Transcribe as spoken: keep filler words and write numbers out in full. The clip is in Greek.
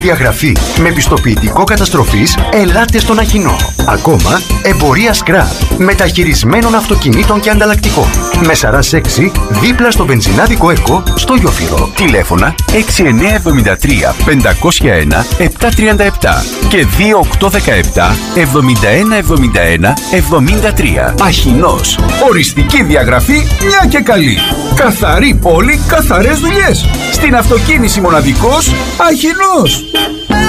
Διαγραφή με πιστοποιητικό καταστροφής, ελάτε στον Αχινό. Ακόμα, εμπορία σκραπ μεταχειρισμένων αυτοκινήτων και ανταλλακτικών. Με Σαράς έξι, δίπλα στο βενζινάδικο ΕΚΟ, στο Ιόφυρο. Τηλέφωνα έξι εννιά εβδομήντα τρία πεντακόσια ένα επτακόσια τριάντα επτά και δύο οκτώ δεκαεπτά εβδομήντα ένα εβδομήντα ένα εβδομήντα τρία. Αχινός. Οριστική διαγραφή, μια και καλή. Καθαρή πόλη, καθαρές δουλειές. Στην αυτοκίνηση μοναδικός Αχινός.